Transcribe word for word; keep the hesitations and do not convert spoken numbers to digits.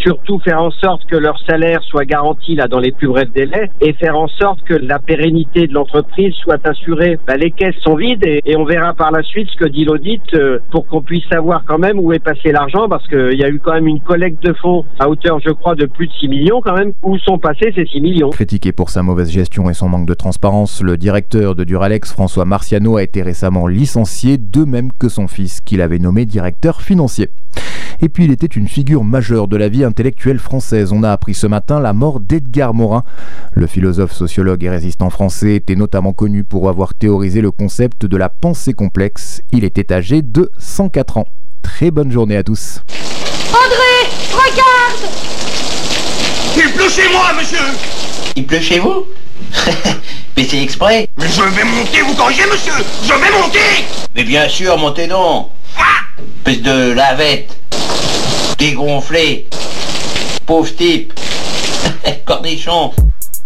surtout faire en sorte que leur salaire soit garanti là dans les plus brefs délais et faire en sorte que la pérennité de l'entreprise soit assurée. Bah, les caisses sont vides et, et on verra par la suite ce que dit l'audit euh, pour qu'on puisse savoir quand même où est passé l'argent, parce qu'il y a eu quand même une collecte de fonds à hauteur, je crois, de plus de six millions quand même. Où sont passés ces six millions? Critiqué pour sa mauvaise gestion et son manque de transparence, le directeur de Duralex, François Marciano, a été récemment licencié, de même que son fils, qu'il avait nommé directeur financier. Et puis il était une figure majeure de la vie intellectuelle française. On a appris ce matin la mort d'Edgar Morin. Le philosophe, sociologue et résistant français était notamment connu pour avoir théorisé le concept de la pensée complexe. Il était âgé de cent quatre ans. Très bonne journée à tous. André, regarde! Il pleut chez moi, monsieur! Il pleut chez vous? Mais c'est exprès. Mais je vais monter, vous corrigez, monsieur! Je vais monter! Mais bien sûr, montez donc! Ah! Espèce de lavette! Dégonflé! Pauvre type! Cornichon!